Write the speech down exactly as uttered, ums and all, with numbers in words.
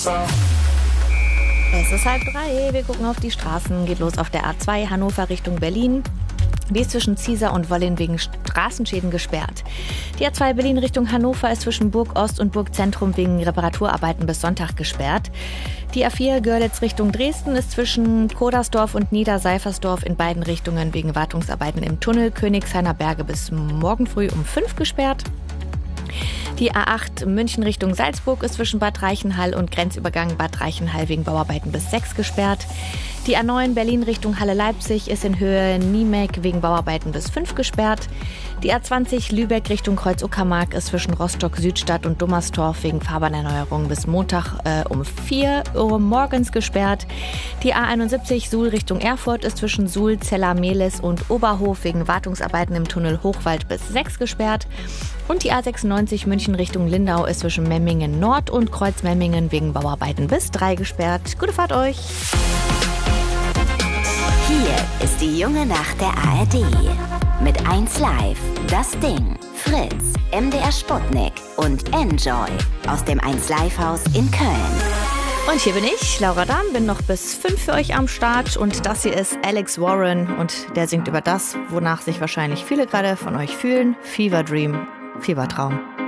Es ist halb drei, wir gucken auf die Straßen, geht los auf der A zwei Hannover Richtung Berlin. Die ist zwischen Ziesar und Wollin wegen Straßenschäden gesperrt. Die A zwei Berlin Richtung Hannover ist zwischen Burg Ost und Burg Zentrum wegen Reparaturarbeiten bis Sonntag gesperrt. Die A vier Görlitz Richtung Dresden ist zwischen Kodersdorf und Niederseifersdorf in beiden Richtungen wegen Wartungsarbeiten im Tunnel Königshainer Berge bis morgen früh um fünf gesperrt. Die A acht München Richtung Salzburg ist zwischen Bad Reichenhall und Grenzübergang Bad Reichenhall wegen Bauarbeiten bis sechs gesperrt. Die A neun Berlin Richtung Halle-Leipzig ist in Höhe Niemek wegen Bauarbeiten bis fünf gesperrt. Die A zwanzig Lübeck Richtung Kreuz-Uckermark ist zwischen Rostock-Südstadt und Dummerstorf wegen Fahrbahnerneuerung bis Montag äh, um vier Uhr morgens gesperrt. Die A einundsiebzig Suhl Richtung Erfurt ist zwischen Suhl, Zella, Mehlis und Oberhof wegen Wartungsarbeiten im Tunnel Hochwald bis sechs gesperrt. Und die A sechsundneunzig München Richtung Lindau ist zwischen Memmingen Nord und Kreuz-Memmingen wegen Bauarbeiten bis drei gesperrt. Gute Fahrt euch! Hier ist die junge Nacht der A R D. Mit eins Live, Das Ding, Fritz, M D R Sputnik und Enjoy aus dem eins Live Haus in Köln. Und hier bin ich, Laura Dahm, bin noch bis fünf für euch am Start und das hier ist Alex Warren und der singt über das, wonach sich wahrscheinlich viele gerade von euch fühlen. Fever Dream, Fiebertraum.